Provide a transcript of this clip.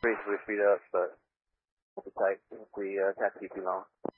Briefly speed up, but hold tight if we taxi too long.